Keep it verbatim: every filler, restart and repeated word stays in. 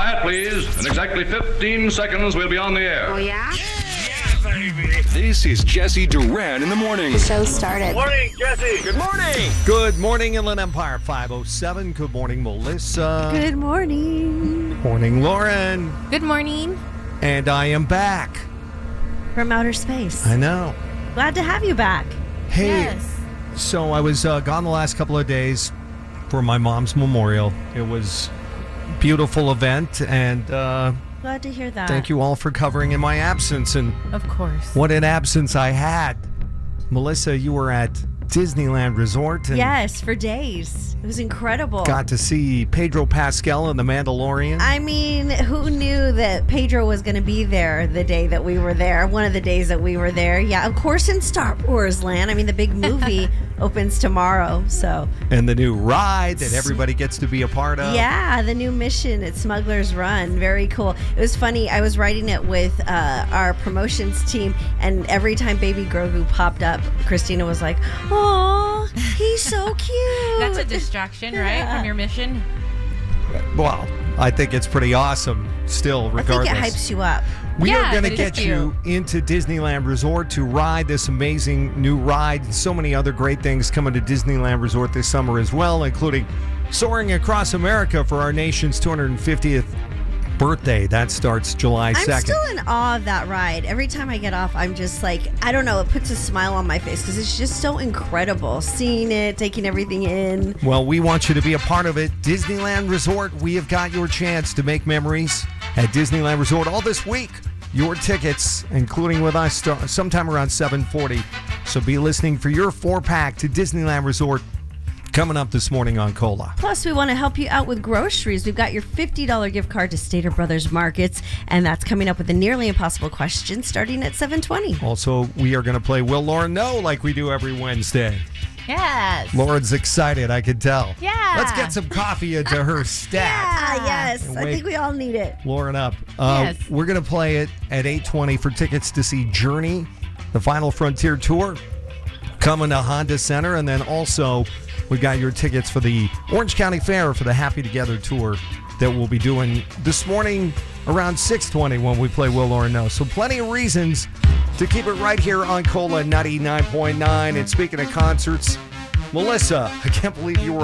Quiet, please. In exactly fifteen seconds, we'll be on the air. Oh, yeah? This is Jesse Duran in the morning. The show started. Morning, Jesse. Good morning. Good morning, Inland Empire five oh seven. Good morning, Melissa. Good morning. Morning, Lauren. Good morning. And I am back. From outer space. I know. Glad to have you back. Hey, Yes. so I was uh, gone the last couple of days for my mom's memorial. It was a beautiful event, and uh, Glad to hear that. thank you all for covering in my absence. And Of course. what an absence I had. Melissa, you were at Disneyland Resort and Yes, for days. It was incredible. got to see Pedro Pascal and the Mandalorian. I mean, who knew that Pedro was going to be there the day that we were there? One of the days that we were there. Yeah, of course in Star Wars land. I mean, the big movie opens tomorrow, so. and the new ride that everybody gets to be a part of. Yeah, the new mission at Smuggler's Run. Very cool. It was funny. I was writing it with uh, our promotions team, and every time Baby Grogu popped up, Christina was like, "Aw, he's so cute." That's a distraction, right, Yeah. from your mission? Well, I think it's pretty awesome still, regardless. I think it hypes you up. We Yeah, are going to but it is get you into Disneyland Resort to ride this amazing new ride and so many other great things coming to Disneyland Resort this summer as well, including Soaring Across America for our nation's two hundred fiftieth birthday. That starts July I'm second. still in awe of that ride. Every time I get off, I'm just like, I don't know, it puts a smile on my face because it's just so incredible seeing it, taking everything in. Well, we want you to be a part of it. Disneyland Resort, we have got your chance to make memories at Disneyland Resort all this week. Your tickets, including with us, start sometime around seven forty. So be listening for your four-pack to Disneyland Resort coming up this morning on Cola. Plus, we want to help you out with groceries. We've got your fifty dollars gift card to Stater Brothers Markets, and that's coming up with a nearly impossible question starting at seven twenty. Also, we are going to play Will Lauren Know like we do every Wednesday. Yes. Lauren's excited, I can tell. Yeah. Let's get some coffee into her stack. Ah, yes. And I wake- think we all need it. Lauren up. Uh, Yes. We're going to play it at eight twenty for tickets to see Journey, the Final Frontier Tour, coming to Honda Center. And then also, we got your tickets for the Orange County Fair for the Happy Together Tour that we'll be doing this morning around six twenty when we play Will Lauren Know. So plenty of reasons to keep it right here on Cola ninety-nine point nine. And speaking of concerts, Melissa, I can't believe you were